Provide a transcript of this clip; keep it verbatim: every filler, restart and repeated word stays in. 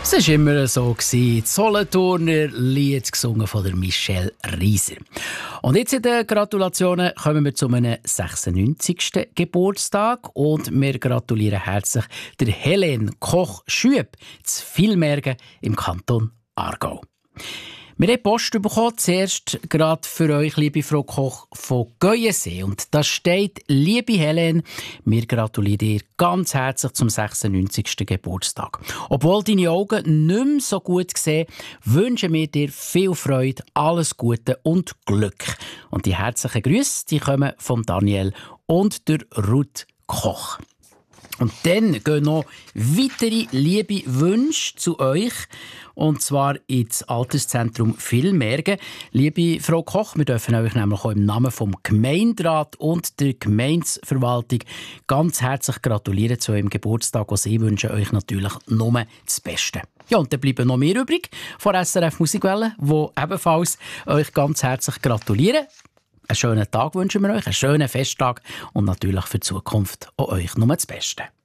Es war immer so, das Solothurner Lied gesungen von der Michelle Rieser. Und jetzt in den Gratulationen kommen wir zu einem sechsundneunzigsten Geburtstag und wir gratulieren herzlich der Helene Koch-Schüeb zu Villmergen im Kanton Aargau. Wir haben Post bekommen, zuerst gerade für euch, liebe Frau Koch, von Geuensee. Und da steht: Liebe Helene, wir gratulieren dir ganz herzlich zum sechsundneunzigsten Geburtstag. Obwohl deine Augen nicht mehr so gut sehen, wünschen wir dir viel Freude, alles Gute und Glück. Und die herzlichen Grüße, die kommen von Daniel und der Ruth Koch. Und dann gehen noch weitere liebe Wünsche zu euch. Und zwar ins Alterszentrum Villmergen. Liebe Frau Koch, wir dürfen euch nämlich auch im Namen vom Gemeinderat und der Gemeindeverwaltung ganz herzlich gratulieren zu eurem Geburtstag. Und sie wünschen euch natürlich nur das Beste. Ja, und dann bleiben noch mehr übrig von S R F Musikwelle, die ebenfalls euch ganz herzlich gratulieren. Einen schönen Tag wünschen wir euch, einen schönen Festtag und natürlich für die Zukunft auch euch nur das Beste.